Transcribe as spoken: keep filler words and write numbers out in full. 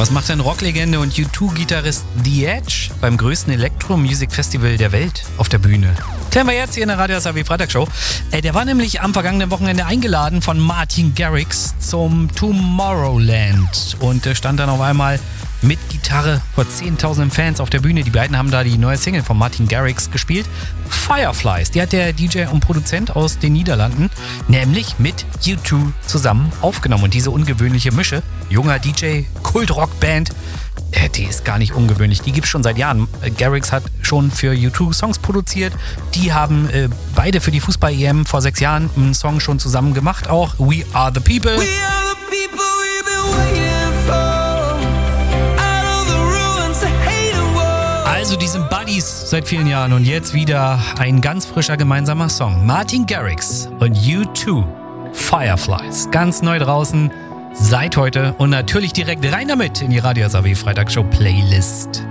Was macht denn Rocklegende und U zwei Gitarrist The Edge beim größten Elektro-Music-Festival der Welt auf der Bühne? Klären wir jetzt hier in der Radio S A W Freitagshow. Äh, der war nämlich am vergangenen Wochenende eingeladen von Martin Garrix zum Tomorrowland und äh, stand dann auf einmal mit Gitarre vor zehntausenden Fans auf der Bühne. Die beiden haben da die neue Single von Martin Garrix gespielt. Fireflies, die hat der D J und Produzent aus den Niederlanden nämlich mit U zwei zusammen aufgenommen. Und diese ungewöhnliche Mische, junger D J, Kult-Rock-Band, äh, die ist gar nicht ungewöhnlich. Die gibt es schon seit Jahren. Äh, Garrix hat schon für U zwei Songs produziert. Die haben äh, beide für die Fußball-E M vor sechs Jahren einen Song schon zusammen gemacht. Auch We Are The People. We are the people we've been waiting for. Also die sind Buddies seit vielen Jahren und jetzt wieder ein ganz frischer gemeinsamer Song. Martin Garrix und U zwei, Fireflies. Ganz neu draußen, seit heute und natürlich direkt rein damit in die Radio S A W Freitagshow Playlist.